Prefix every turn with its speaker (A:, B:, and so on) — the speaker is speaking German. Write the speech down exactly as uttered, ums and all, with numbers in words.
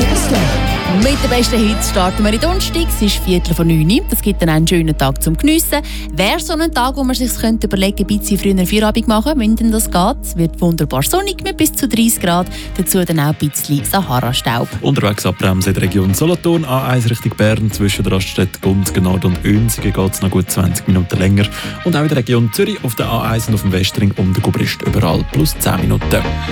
A: Mit den besten Hits starten wir in Donnerstag. Es ist Viertel vor neun. Das gibt dann einen schönen Tag zum Geniessen. Wäre so ein Tag, wo man sich könnte überlegen könnte, ein bisschen früher Feierabend machen, wenn denn das geht. Es wird wunderbar sonnig mit bis zu dreißig Grad. Dazu dann auch ein bisschen Sahara-Staub.
B: Unterwegs abbremsen in der Region Solothurn, A eins Richtung Bern, zwischen der Raststätte Gunzgen Nord und Önsigen geht es noch gut zwanzig Minuten länger. Und auch in der Region Zürich auf der A eins und auf dem Westring um den Gubrist überall plus zehn Minuten.